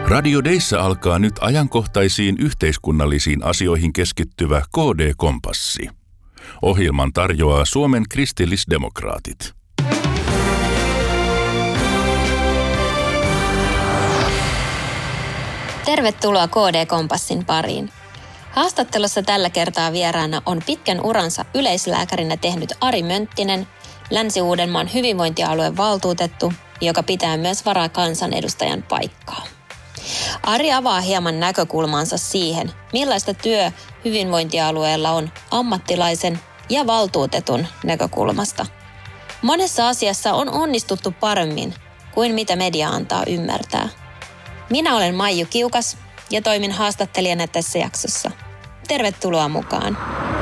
Radio Deissä alkaa nyt ajankohtaisiin yhteiskunnallisiin asioihin keskittyvä KD-kompassi. Ohjelman tarjoaa Suomen kristillisdemokraatit. Tervetuloa KD-kompassin pariin. Haastattelussa tällä kertaa vieraana on pitkän uransa yleislääkärinä tehnyt Ari Mönttinen, Länsi-Uudenmaan hyvinvointialueen valtuutettu, joka pitää myös varakansanedustajan paikkaa. Ari avaa hieman näkökulmansa siihen, millaista työ hyvinvointialueella on ammattilaisen ja valtuutetun näkökulmasta. Monessa asiassa on onnistuttu paremmin kuin mitä media antaa ymmärtää. Minä olen Maiju Kiukas ja toimin haastattelijana tässä jaksossa. Tervetuloa mukaan.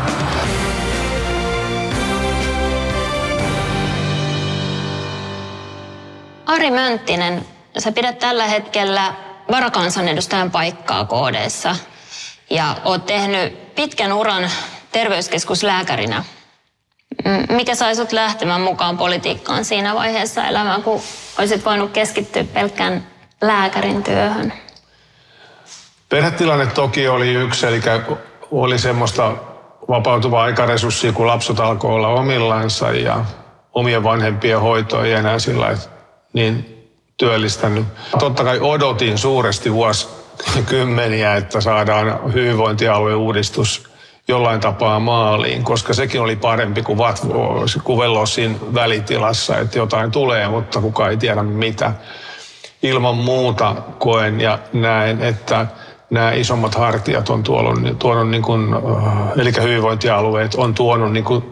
Ari Mönttinen, sä pidät tällä hetkellä varakansanedustajan paikkaa KD:ssa ja oot tehnyt pitkän uran terveyskeskuslääkärinä. Mikä sai sut lähtemään mukaan politiikkaan siinä vaiheessa elämää, kun olisit voinut keskittyä pelkkään lääkärin työhön? Perhetilanne toki oli yksi, eli oli semmoista vapautuvaa aikaresurssia, kun lapset alkoi olla omillansa ja omien vanhempien hoito ei enää sillä niin työllistänyt. Totta kai odotin suuresti vuosikymmeniä, että saadaan hyvinvointialueen uudistus jollain tapaa maaliin, koska sekin oli parempi kuin kuvelloa siinä välitilassa, että jotain tulee, mutta kukaan ei tiedä mitä. Ilman muuta koen ja näen, että nämä isommat hartiat on tuonut niin kuin, eli hyvinvointialueet on tuonut niin kuin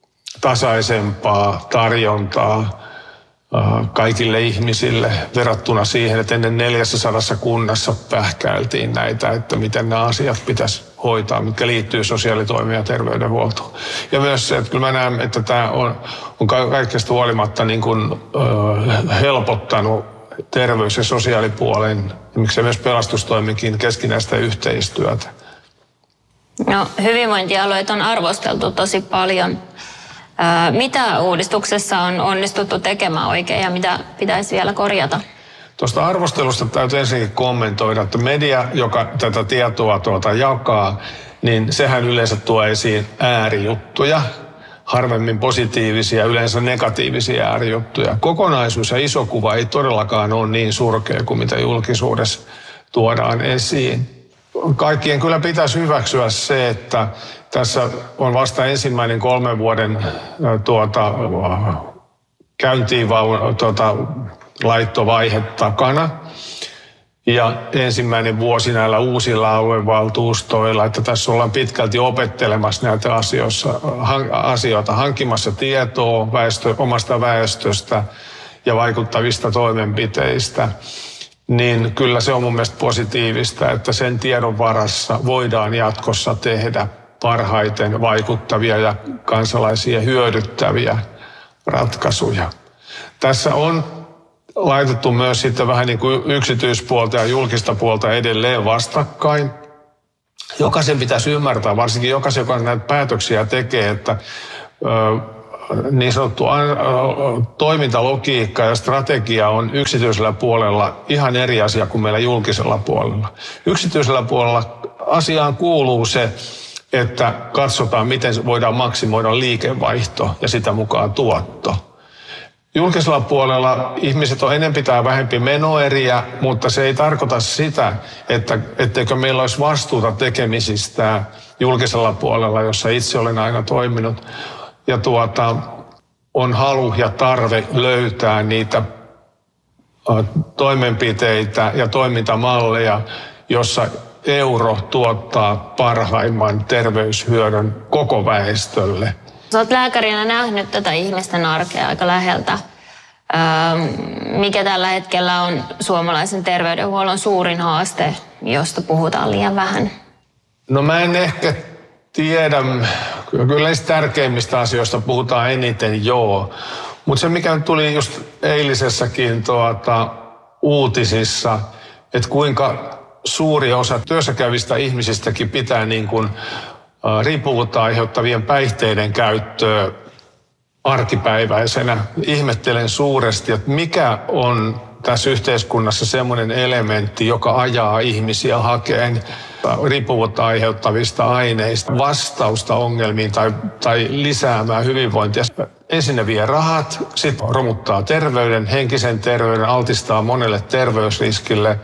tasaisempaa tarjontaa kaikille ihmisille verrattuna siihen, että ennen 400 kunnassa pähkäiltiin näitä, että miten nämä asiat pitäisi hoitaa, mitkä liittyy sosiaalitoimeen ja terveydenhuoltoon. Ja myös se, että kyllä mä näen, että tämä on kaikesta huolimatta niin kuin, helpottanut terveys- ja sosiaalipuolen, ja miksei myös pelastustoiminkin keskinäistä yhteistyötä. No, hyvinvointialueet on arvosteltu tosi paljon. Mitä uudistuksessa on onnistuttu tekemään oikein ja mitä pitäisi vielä korjata? Tuosta arvostelusta täytyy ensinnäkin kommentoida, että media, joka tätä tietoa jakaa, niin sehän yleensä tuo esiin äärijuttuja, harvemmin positiivisia, yleensä negatiivisia äärijuttuja. Kokonaisuus ja iso kuva ei todellakaan ole niin surkea kuin mitä julkisuudessa tuodaan esiin. Kaikkien kyllä pitäisi hyväksyä se, että tässä on vasta ensimmäinen 3 vuoden käyntiin laittovaihe takana. Ja ensimmäinen vuosi näillä uusilla aluevaltuustoilla, että tässä ollaan pitkälti opettelemassa näitä asioita, hankkimassa tietoa omasta väestöstä ja vaikuttavista toimenpiteistä. Niin kyllä se on mun mielestä positiivista, että sen tiedon varassa voidaan jatkossa tehdä parhaiten vaikuttavia ja kansalaisia hyödyttäviä ratkaisuja. Tässä on laitettu myös sitten vähän niin kuin yksityispuolta ja julkista puolta edelleen vastakkain. Jokaisen pitäisi ymmärtää, varsinkin jokaisen, joka näitä päätöksiä tekee, että niin sanottu toimintalogiikka ja strategia on yksityisellä puolella ihan eri asia kuin meillä julkisella puolella. Yksityisellä puolella asiaan kuuluu se, että katsotaan, miten voidaan maksimoida liikevaihto ja sitä mukaan tuotto. Julkisella puolella ihmiset on enemmän tai vähempi menoeriä, mutta se ei tarkoita sitä, etteikö meillä olisi vastuuta tekemisistä julkisella puolella, jossa itse olen aina toiminut. Ja on halu ja tarve löytää niitä toimenpiteitä ja toimintamalleja, jossa euro tuottaa parhaimman terveyshyödyn koko väestölle. Sä oot lääkärinä nähnyt tätä ihmisten arkea aika läheltä. Mikä tällä hetkellä on suomalaisen terveydenhuollon suurin haaste, josta puhutaan liian vähän? No mä en ehkä tiedä. Kyllä niistä tärkeimmistä asioista puhutaan eniten, joo. Mutta se, mikä tuli just eilisessäkin uutisissa, että kuinka suuri osa työssäkävistä ihmisistäkin pitää niin kuin riippuvuutta aiheuttavien päihteiden käyttöä arkipäiväisenä. Ihmettelen suuresti, että mikä on tässä yhteiskunnassa semmoinen elementti, joka ajaa ihmisiä hakeen riippuvuutta aiheuttavista aineista vastausta ongelmiin tai lisäämään hyvinvointia. Ensin ne vie rahat, sitten romuttaa terveyden, henkisen terveyden, altistaa monelle terveysriskille.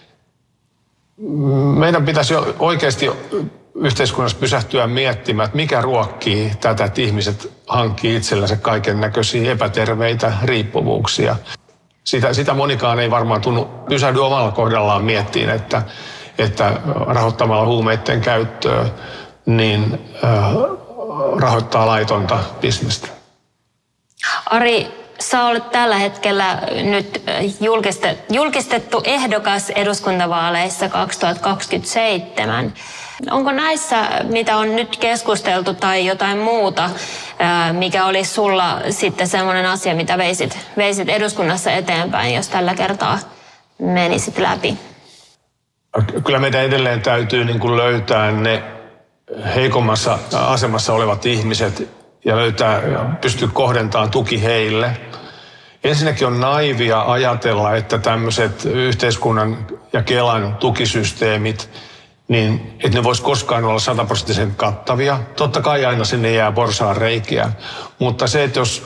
Meidän pitäisi oikeasti yhteiskunnassa pysähtyä miettimään, että mikä ruokkii tätä, että ihmiset hankkii itsellänsä kaiken näköisiä epäterveitä riippuvuuksia. Sitä monikaan ei varmaan pysähdy omalla kohdallaan miettiin, että rahoittamalla huumeiden käyttöä, niin rahoittaa laitonta bisnestä. Ari, sä olet tällä hetkellä nyt julkistettu ehdokas eduskuntavaaleissa 2027. Onko näissä, mitä on nyt keskusteltu tai jotain muuta, mikä olisi sulla sitten semmoinen asia, mitä veisit eduskunnassa eteenpäin, jos tällä kertaa menisit läpi? Kyllä meidän edelleen täytyy löytää ne heikommassa asemassa olevat ihmiset ja pystyä kohdentamaan tuki heille. Ensinnäkin on naivia ajatella, että tämmöiset yhteiskunnan ja Kelan tukisysteemit, niin että ne vois koskaan olla 100% kattavia. Totta kai aina sinne jää porsaanreikiä, mutta se, että jos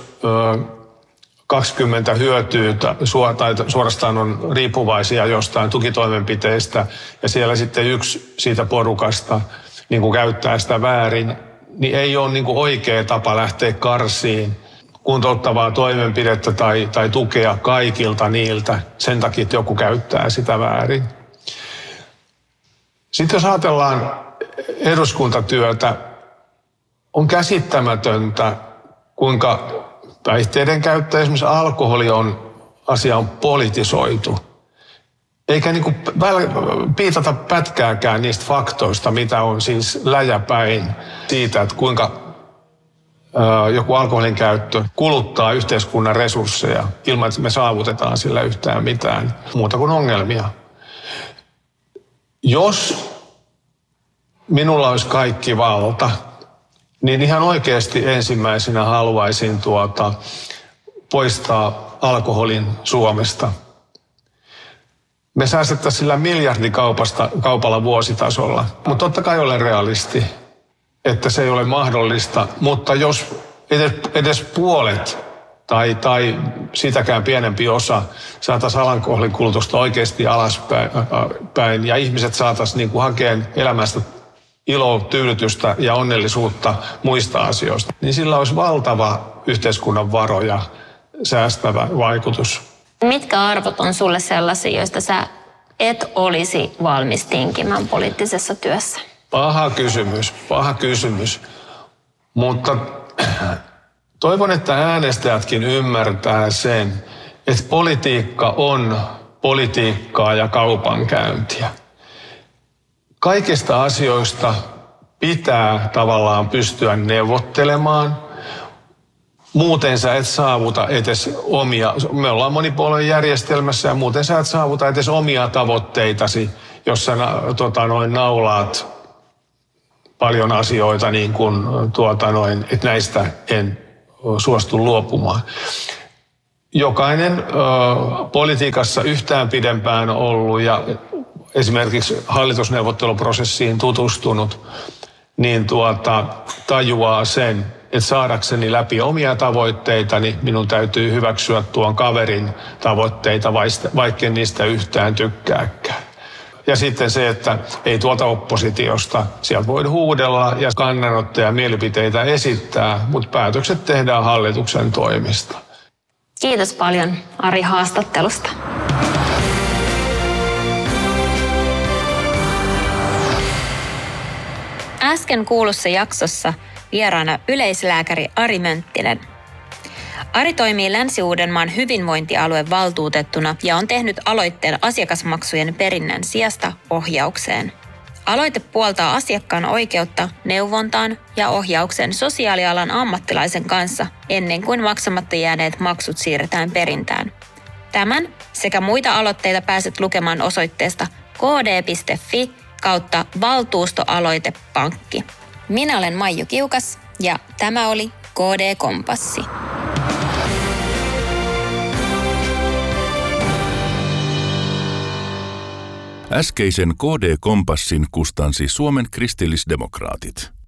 20 hyötyy tai suorastaan on riippuvaisia jostain tukitoimenpiteistä ja siellä sitten yksi siitä porukasta niin kuin käyttää sitä väärin, niin ei ole niin kuin oikea tapa lähteä karsiin kuntouttavaa toimenpidettä tai tukea kaikilta niiltä sen takia, että joku käyttää sitä väärin. Sitten jos ajatellaan eduskuntatyötä, on käsittämätöntä, kuinka päihteiden käyttö, esimerkiksi alkoholi asia on politisoitu. Eikä piitata pätkääkään niistä faktoista, mitä on siis läjäpäin siitä, että kuinka joku alkoholin käyttö kuluttaa yhteiskunnan resursseja ilman, että me saavutetaan sillä yhtään mitään muuta kuin ongelmia. Jos minulla olisi kaikki valta, niin ihan oikeasti ensimmäisenä haluaisin poistaa alkoholin Suomesta. Me säästettäisiin sillä miljardikaupalla vuositasolla, mutta totta kai olen realisti, että se ei ole mahdollista. Mutta jos edes puolet tai sitäkään pienempi osa saataisiin alkoholin kulutusta oikeasti alaspäin ja ihmiset saataisiin hakemaan elämästä iloa, tyydytystä ja onnellisuutta muista asioista, niin sillä olisi valtava yhteiskunnan varoja säästävä vaikutus. Mitkä arvot on sulle sellaisia, joista sä et olisi valmis tinkimään poliittisessa työssä? Paha kysymys. Mutta toivon, että äänestäjätkin ymmärtää sen, että politiikka on politiikkaa ja kaupankäyntiä. Kaikista asioista pitää tavallaan pystyä neuvottelemaan. Muuten sä et saavuta edes me ollaan monipuoluejärjestelmässä ja muuten sä et saavuta edes omia tavoitteitasi, jos sä naulaat paljon asioita että näistä en suostu luopumaan. Jokainen politiikassa yhtään pidempään ollut ja esimerkiksi hallitusneuvotteluprosessiin tutustunut, niin tajuaa sen, että saadakseni läpi omia tavoitteitani, minun täytyy hyväksyä tuon kaverin tavoitteita, vaikka niistä yhtään tykkääkään. Ja sitten se, että ei tuolta oppositiosta, sieltä voi huudella ja kannanottoja ja mielipiteitä esittää, mutta päätökset tehdään hallituksen toimista. Kiitos paljon, Ari, haastattelusta. Äsken kuulussa jaksossa vieraana yleislääkäri Ari Mönttinen. Ari toimii Länsi-Uudenmaan hyvinvointialueen valtuutettuna ja on tehnyt aloitteen asiakasmaksujen perinnän sijasta ohjaukseen. Aloite puoltaa asiakkaan oikeutta neuvontaan ja ohjaukseen sosiaalialan ammattilaisen kanssa ennen kuin maksamatta jääneet maksut siirretään perintään. Tämän sekä muita aloitteita pääset lukemaan osoitteesta kd.fi/valtuustoaloitepankki. Minä olen Maiju Kiukas ja tämä oli KD Kompassi. Äskeisen KD-kompassin kustansi Suomen kristillisdemokraatit.